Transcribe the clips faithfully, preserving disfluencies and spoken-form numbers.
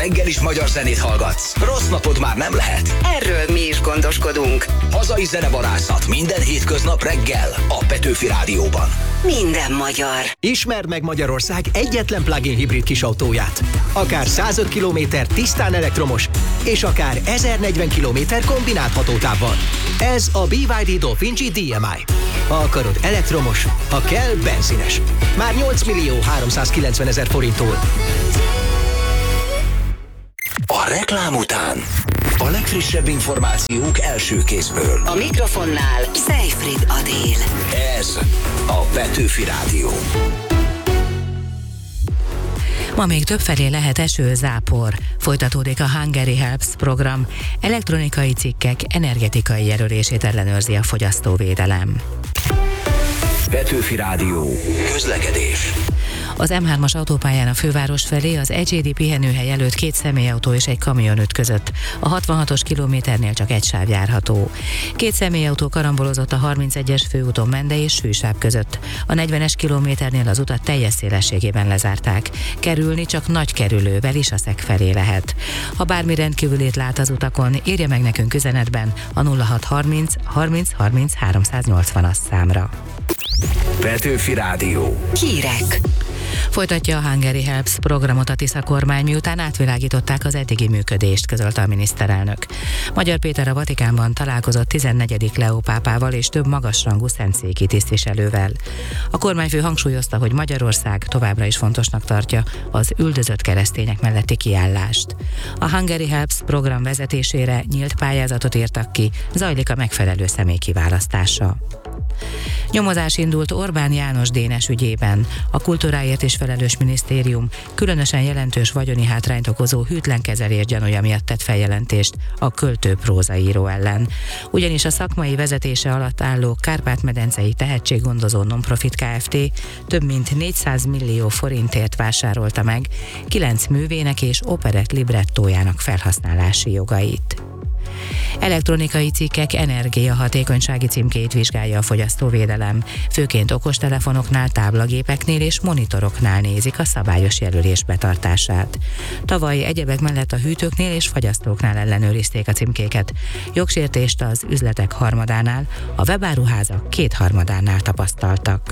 reggel is magyar zenét hallgatsz, rossz napod már nem lehet. Erről mi is gondoskodunk. Hazai zenevarászat minden hétköznap reggel a Petőfi Rádióban. Minden magyar. Ismerd meg Magyarország egyetlen plug-in hibrid kisautóját. Akár százöt kilométer tisztán elektromos, és akár ezernegyven kilométer kombinált hatótávval. Ez a bé vé dé Dolphin gé dé em i. Ha akarod elektromos, ha kell benzines. Már nyolc millió háromszázkilencven ezer forinttól. A reklám után a legfrissebb információk első kézből. A mikrofonnál Seyfried Adél. Ez a Petőfi Rádió. Ma még többfelé lehet eső, zápor. Folytatódik a Hungary Helps program. Elektronikai cikkek energetikai jelölését ellenőrzi a fogyasztóvédelem. Petőfi Rádió. Közlekedés. Az em hármas autópályán a főváros felé az é gé dé pihenőhely előtt két személyautó és egy kamion ütközött. A hatvanhatos kilométernél csak egy sáv járható. Két személyautó karambolozott a harmincegyes főúton Mende és Sűsáv között. A negyvenes kilométernél az utat teljes szélességében lezárták. Kerülni csak nagy kerülővel is a Szeg felé lehet. Ha bármi rendkívülét lát az utakon, írja meg nekünk üzenetben a nulla hat harminc harminc harminc háromszáznyolcvanas számra. Petőfi Rádió. Hírek. Folytatja a Hungary Helps programot a Tisza kormány, miután átvilágították az eddigi működést, közölte a miniszterelnök. Magyar Péter a Vatikánban találkozott tizennegyedik Leó pápával és több magasrangú szentszéki tisztviselővel. A kormányfő hangsúlyozta, hogy Magyarország továbbra is fontosnak tartja az üldözött keresztények melletti kiállást. A Hungary Helps program vezetésére nyílt pályázatot írtak ki, zajlik a megfelelő személy kiválasztása. Nyomozás indult Orbán János Dénes ügyében. A kultúráért is felelős minisztérium különösen jelentős vagyoni hátrányt okozó hűtlen kezelés gyanúja miatt tett feljelentést a költő prózaíró ellen. Ugyanis a szakmai vezetése alatt álló Kárpát-medencei tehetséggondozó Nonprofit Kft. Több mint négyszáz millió forintért vásárolta meg kilenc művének és operett librettójának felhasználási jogait. Elektronikai cikkek energiahatékonysági címkéit vizsgálja a fogyasztóvédelem. Főként okostelefonoknál, táblagépeknél és monitoroknál nézik a szabályos jelölés betartását. Tavaly egyebek mellett a hűtőknél és fagyasztóknál ellenőrizték a címkéket. Jogsértést az üzletek harmadánál, a webáruházak kétharmadánál tapasztaltak.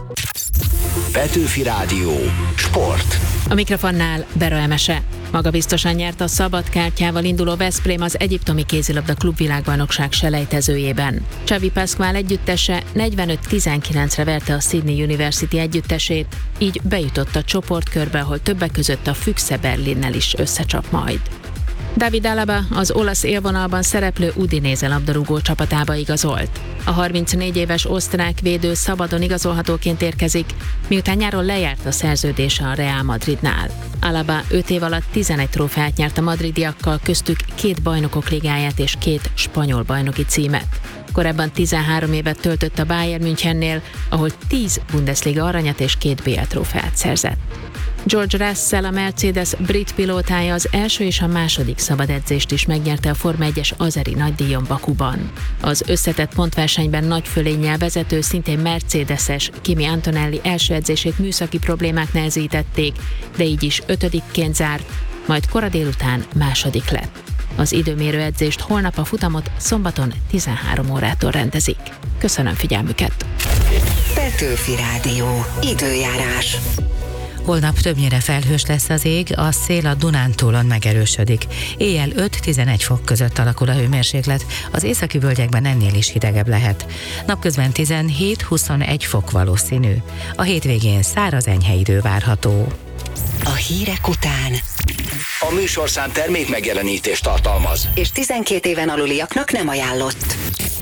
Petőfi Rádió. Sport. A mikrofonnál Bera Emese. Magabiztosan nyert a szabad kártyával induló Veszprém az egyiptomi kézilabda klubvilágbajnokság selejtezőjében. Xavi Pascual együttese negyvenöt tizenkilencre verte a Sydney University együttesét, így bejutott a csoportkörbe, ahol többek között a Füchse Berlinnel is összecsap majd. David Alaba az olasz élvonalban szereplő Udinese labdarúgó csapatába igazolt. A harmincnégy éves osztrák védő szabadon igazolhatóként érkezik, miután nyáron lejárt a szerződése a Real Madridnál. Alaba öt év alatt tizenegy trófeát nyert a madridiakkal, köztük két bajnokok ligáját és két spanyol bajnoki címet. Korábban tizenhárom évet töltött a Bayern Münchennél, ahol tíz Bundesliga aranyat és két bé el trófeát szerzett. George Russell, a Mercedes brit pilótája az első és a második szabad edzést is megnyerte a Forma egyes azeri nagydíjon Bakuban. Az összetett pontversenyben nagy fölénnyel vezető, szintén mercedeses Kimi Antonelli első edzését műszaki problémák nehezítették, de így is ötödikként zárt, majd kora délután második lett. Az időmérő edzést holnap, a futamot szombaton tizenhárom órától rendezik. Köszönöm figyelmüket! Petőfi Rádió. Időjárás. Holnap többnyire felhős lesz az ég, a szél a Dunántúlon megerősödik. Éjjel öt-tizenegy fok között alakul a hőmérséklet, az északi völgyekben ennél is hidegebb lehet. Napközben tizenhét-huszonegy fok valószínű. A hétvégén száraz enyhe idő várható. A hírek után A műsorszám termék megjelenítést tartalmaz, és tizenkét éven aluliaknak nem ajánlott.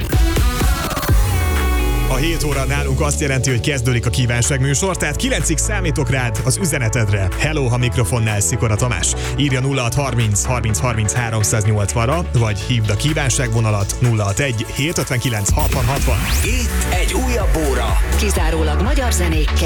A hét óra nálunk azt jelenti, hogy kezdődik a kívánság műsor, tehát kilencig számítok rád az üzenetedre. Hello, ha mikrofonnál Szikora Tamás. Írja nulla hat harminc harminc harminc háromszáznyolcvanra, vagy hívd a kívánságvonalat nulla hatvanegy hétszázötvenkilenc hatvan hatvan. itt egy újabb óra. Kizárólag magyar zenékkel.